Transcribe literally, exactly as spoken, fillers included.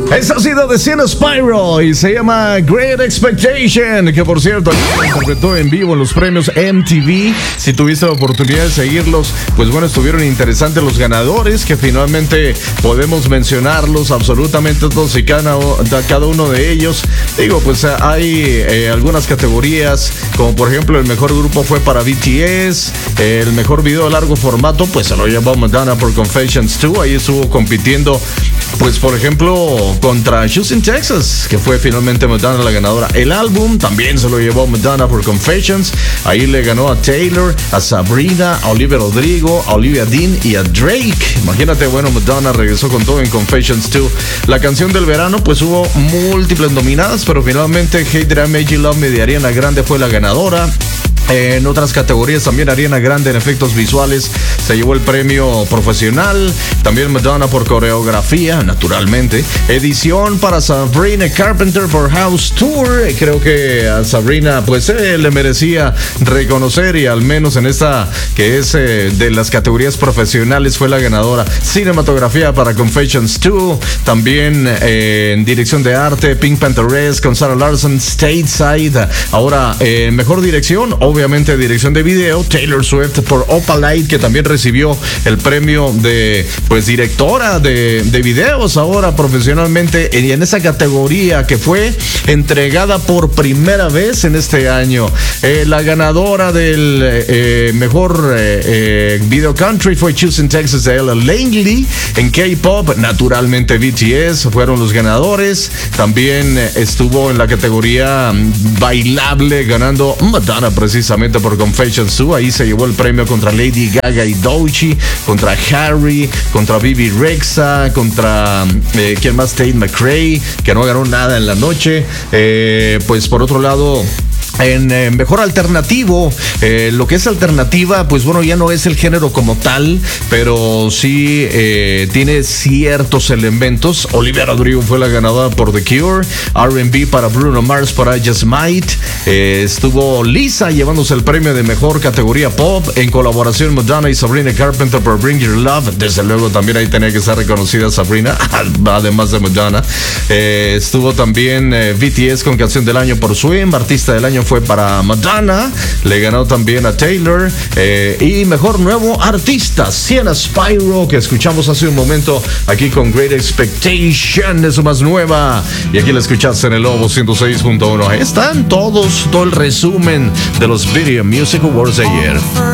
Eso ha sido de Sienna Spyro y se llama Great Expectation, que por cierto interpretó en vivo en los premios M T V. Si tuviste la oportunidad de seguirlos, pues bueno, estuvieron interesantes los ganadores, que finalmente podemos mencionarlos absolutamente todos y cada, cada uno de ellos. Digo, pues hay eh, algunas categorías, como por ejemplo el mejor grupo fue para B T S, eh, el mejor video de largo formato pues se lo llevó Madonna por Confessions dos. Ahí estuvo compitiendo, pues por ejemplo contra Houston, Texas, que fue finalmente Madonna la ganadora. El álbum también se lo llevó Madonna por Confessions. Ahí le ganó a Taylor, a Sabrina, a Olivia Rodrigo, a Olivia Dean y a Drake. Imagínate, bueno, Madonna regresó con todo en Confessions dos. La canción del verano, pues hubo múltiples nominadas, pero finalmente Hate That I Made You Love Me de Ariana Grande fue la ganadora. En otras categorías también Ariana Grande en efectos visuales se llevó el premio profesional. También Madonna por coreografía, naturalmente. Edición para Sabrina Carpenter por House Tour. Creo que a Sabrina pues eh, le merecía reconocer, y al menos en esta que es eh, de las categorías profesionales fue la ganadora. Cinematografía para Confessions dos. También eh, en dirección de arte Pink Pantheress con Sarah Larson, Stateside. Ahora eh, mejor dirección, obviamente Obviamente dirección de video, Taylor Swift por Opalite, que también recibió el premio de pues directora de, de videos ahora profesionalmente, y en esa categoría que fue entregada por primera vez en este año. Eh, la ganadora del eh, mejor eh, eh, video country fue Houston, Texas de Ella Langley. En K-pop, naturalmente B T S fueron los ganadores. También estuvo en la categoría bailable ganando Madonna precisamente por Confessions dos. Ahí se llevó el premio contra Lady Gaga y Doechii, contra Harry, contra Bibi Rexha, contra eh, ¿quién más? Tate McRae, que no ganó nada en la noche. Eh, pues por otro lado, en eh, mejor alternativo, eh, lo que es alternativa, pues bueno, ya no es el género como tal, pero sí eh, tiene ciertos elementos. Olivia Rodrigo fue la ganadora por The Cure. R and B para Bruno Mars por I Just Might. Eh, estuvo Lisa llevándose el premio de mejor categoría pop, en colaboración Madonna y Sabrina Carpenter por Bring Your Love. Desde luego también ahí tenía que estar reconocida Sabrina, además de Madonna. Eh, estuvo también eh, B T S con canción del año por Swim. Artista del año fue para Madonna, le ganó también a Taylor. Eh, y mejor nuevo artista, Sienna Spyro, que escuchamos hace un momento aquí con Great Expectation, es su más nueva, y aquí la escuchaste en el Lobo ciento seis punto uno. Ahí están todos, todo el resumen de los Video Music Awards de ayer.